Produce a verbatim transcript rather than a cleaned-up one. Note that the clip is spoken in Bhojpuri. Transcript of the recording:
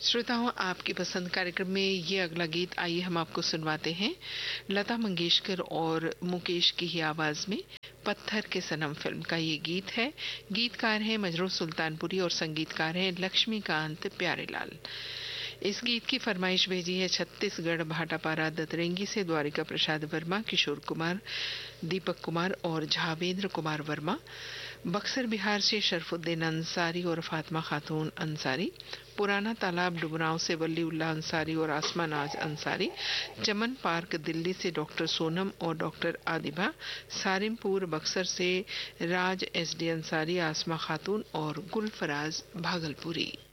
श्रोताओं, आपकी पसंद कार्यक्रम में ये अगला गीत आइए हम आपको सुनवाते हैं। लता मंगेशकर और मुकेश की ही आवाज में पत्थर के सनम फिल्म का ये गीत है। गीतकार हैं मजरूह सुल्तानपुरी और संगीतकार हैं लक्ष्मीकांत प्यारेलाल। इस गीत की फरमाइश भेजी है छत्तीसगढ़ भाटापारा दतरेंगी से द्वारिका प्रसाद वर्मा, किशोर कुमार, दीपक कुमार और झावेंद्र कुमार वर्मा। बक्सर बिहार से शरफुद्दीन अंसारी और फातिमा खातून अंसारी। पुराना तालाब डुबरांव से वलीउल्लाह अंसारी और आसमा नाज अंसारी। चमन पार्क दिल्ली से डॉक्टर सोनम और डॉक्टर आदिबा। सारिमपुर बक्सर से राज एस डी अंसारी, आसमा खातून और गुलफराज भागलपुरी।